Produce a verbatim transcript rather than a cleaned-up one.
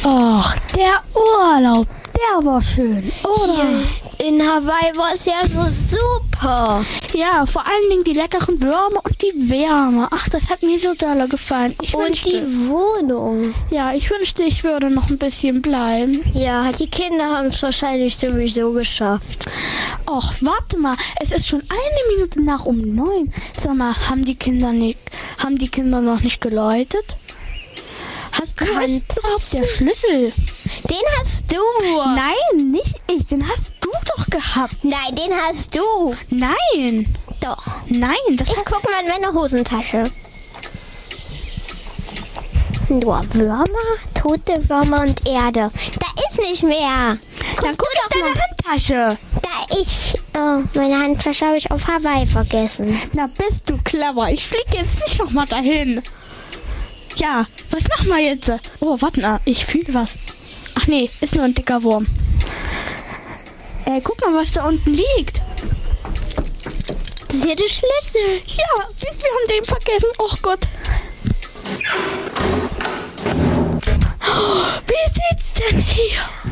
Ach, der Urlaub, der war schön, oder? Hier in Hawaii war es ja so super. Ja, vor allen Dingen die leckeren Würmer und die Wärme. Ach, das hat mir so doll gefallen. Ich Und wünschte, die Wohnung. ja, ich wünschte, ich würde noch ein bisschen bleiben. Ja, die Kinder haben es wahrscheinlich sowieso geschafft. Och, warte mal, es ist schon eine Minute nach um neun. Sag mal, haben die Kinder nicht, haben die Kinder noch nicht geläutet? Hast du Kann überhaupt der Schlüssel? Den hast du. Nein, nicht ich. Den hast du doch gehabt. Nein, den hast du. Nein, Doch. nein, das Ich hat, guck mal in meine Hosentasche. Nur Würmer, tote Würmer und Erde. Da ist nicht mehr. Guck dann du guck doch in deine mal. Handtasche. Da ich. Oh, meine Handtasche habe ich auf Hawaii vergessen. Na, bist du clever. Ich fliege jetzt nicht nochmal dahin. Ja, was machen wir jetzt? Oh, warte mal, ich fühle was. Ach nee, ist nur ein dicker Wurm. Ey, guck mal, was da unten liegt. Das ist hier der Schlüssel. Ja, wir, wir haben den vergessen. Oh Gott. Oh, wie sieht's denn hier